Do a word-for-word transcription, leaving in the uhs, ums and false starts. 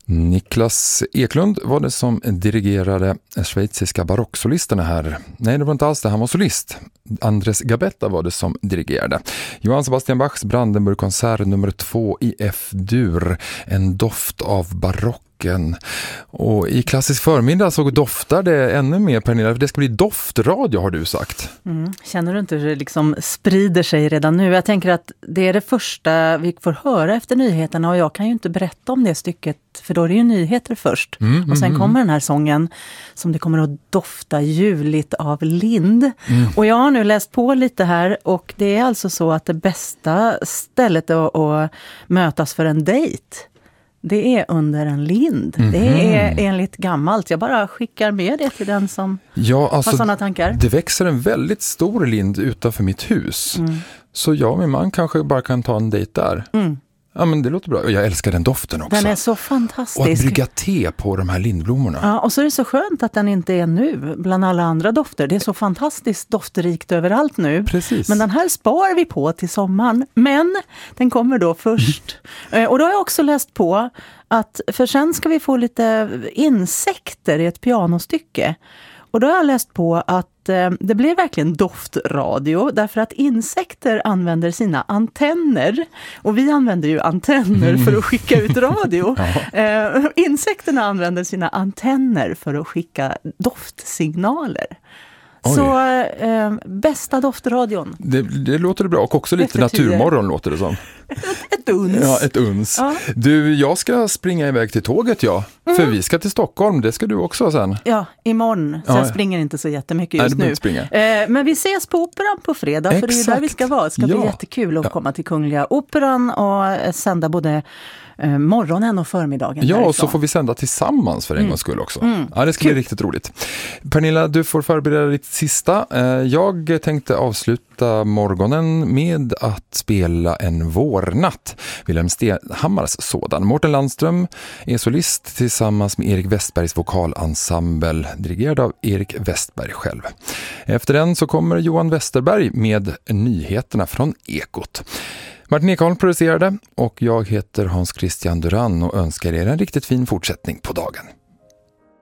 Niklas Eklund var det som dirigerade schweiziska barocksolisterna här. Nej, det var inte alls det, han var solist. Andres Gabetta var det som dirigerade. Johann Sebastian Bachs Brandenburg-konsert nummer två i F-dur. En doft av barock. Och i klassisk förmiddag så doftar det ännu mer, Pernilla, för det ska bli doftradio har du sagt. Mm. Känner du inte hur det liksom sprider sig redan nu? Jag tänker att det är det första vi får höra efter nyheterna och jag kan ju inte berätta om det stycket för då är det ju nyheter först. Mm, och sen mm, kommer den här sången som det kommer att dofta juligt av lind. Mm. Och jag har nu läst på lite här och det är alltså så att det bästa stället att, att mötas för en dejt det är under en lind. Mm-hmm. Det är enligt gammalt. Jag bara skickar med det till den som ja, alltså, har sådana tankar. Det växer en väldigt stor lind utanför mitt hus. Mm. Så jag och min man kanske bara kan ta en dejt där. Mm. Ja, men det låter bra. Och jag älskar den doften också. Den är så fantastisk. Och att brygga te på de här lindblommorna. Ja, och så är det så skönt att den inte är nu bland alla andra dofter. Det är så fantastiskt doftrikt överallt nu. Precis. Men den här spar vi på till sommaren. Men den kommer då först. Och då har jag också läst på att för sen ska vi få lite insekter i ett pianostycke. Och då har jag läst på att eh, det blir verkligen doftradio därför att insekter använder sina antenner. Och vi använder ju antenner för att skicka ut radio. ja. eh, insekterna använder sina antenner för att skicka doftsignaler. Oj. Så eh, bästa doftradion. Det, det låter bra och också lite naturmorgon låter det som. Ett uns. Ja, ett uns. Ja. Du, jag ska springa iväg till tåget, ja. Mm. För vi ska till Stockholm, det ska du också sen. Ja, imorgon. Så ja, jag springer inte så jättemycket just Nej, nu. Eh, men vi ses på Operan på fredag, Exakt. För det är ju där vi ska vara. Det ska ja. bli jättekul att ja. komma till Kungliga Operan och sända både eh, morgonen och förmiddagen. Ja, därifrån. Och så får vi sända tillsammans för en mm. gångs skull också. Mm. Ja, det ska bli riktigt roligt. Pernilla, du får förbereda ditt sista. Eh, jag tänkte avsluta morgonen med att spela en vårnatt. Wilhelm Stenhammars sådan. Mårten Landström är solist tillsammans med Erik Westbergs vokalensemble, dirigerad av Erik Westberg själv. Efter den så kommer Johan Westerberg med nyheterna från Ekot. Martin Ekholm producerade och jag heter Hans Christian Duran och önskar er en riktigt fin fortsättning på dagen.